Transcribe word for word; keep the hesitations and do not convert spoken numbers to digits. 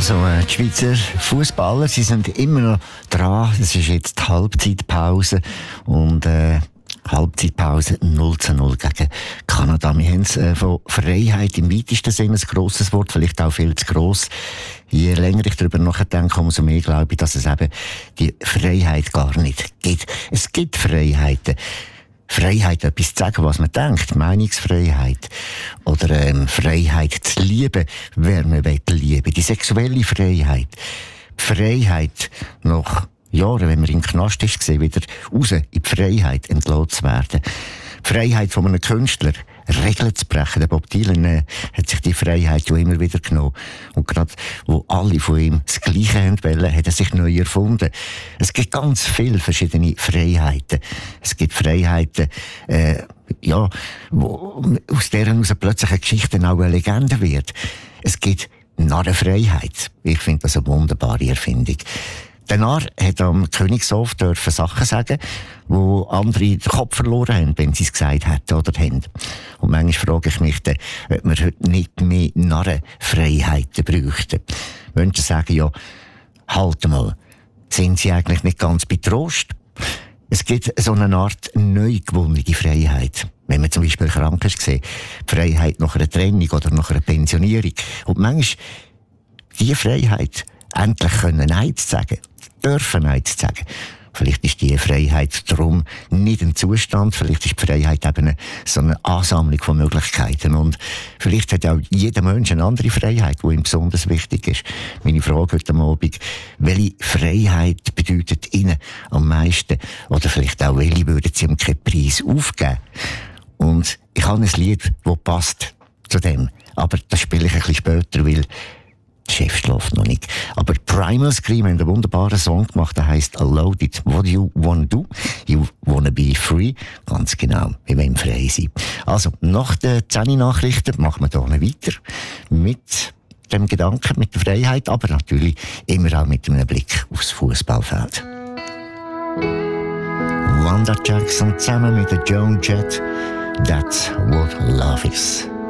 Also, äh, die Schweizer Fußballer, sie sind immer noch dran. Es ist jetzt die Halbzeitpause und äh, Halbzeitpause null zu null gegen Kanada. Wir haben äh, von Freiheit im weitesten Sinne ein grosses Wort, vielleicht auch viel zu gross. Je länger ich darüber nachdenke, umso mehr glaube ich, dass es eben die Freiheit gar nicht gibt. Es gibt Freiheiten. Freiheit, etwas zu sagen, was man denkt, Meinungsfreiheit. Oder ähm, Freiheit zu lieben, wer man will lieben. Die sexuelle Freiheit. Die Freiheit, nach Jahren, wenn man im Knast ist, wieder raus in die Freiheit entlassen zu werden. Die Freiheit von einem Künstler, Regeln zu brechen. Der Bob Dylan äh, hat sich die Freiheit ja immer wieder genommen. Und gerade, wo alle von ihm das Gleiche haben wollen, hat er sich neu erfunden. Es gibt ganz viele verschiedene Freiheiten. Es gibt Freiheiten, äh, ja, wo, aus deren aus plötzlich eine Geschichte auch eine Legende wird. Es gibt Narrenfreiheit. Ich finde das eine wunderbare Erfindung. Der Narr hat am Königshof dürfen Sachen sagen, wo andere den Kopf verloren haben, wenn sie es gesagt hätten oder haben. Und manchmal frage ich mich dann, ob wir heute nicht mehr Narrenfreiheiten bräuchten. Menschen sagen ja, halt mal, sind sie eigentlich nicht ganz bei Trost? Es gibt so eine Art neu gewonnene Freiheit. Wenn man zum Beispiel krank ist, die Freiheit nach einer Trennung oder nach einer Pensionierung. Und manchmal diese Freiheit, endlich können Nein zu sagen, dürfen Nein zu sagen. Vielleicht ist die Freiheit darum nicht ein Zustand, vielleicht ist die Freiheit eben eine, so eine Ansammlung von Möglichkeiten. Und vielleicht hat auch jeder Mensch eine andere Freiheit, die ihm besonders wichtig ist. Meine Frage heute Abend, welche Freiheit bedeutet Ihnen am meisten? Oder vielleicht auch, welche würden Sie ihm keinen Preis aufgeben? Und ich habe ein Lied, das passt zu dem. Aber das spiele ich ein bisschen später, weil der Chef schläft noch nicht. Aber Primal Scream haben einen wunderbaren Song gemacht, der heisst Loaded. What do you wanna do? You wanna be free? Ganz genau, wir wollen frei sein. Also, nach den zehn Nachrichten machen wir hier weiter mit dem Gedanken, mit der Freiheit, aber natürlich immer auch mit einem Blick aufs Fußballfeld. Wanda Jackson zusammen mit der Joan Jett. That's what love is.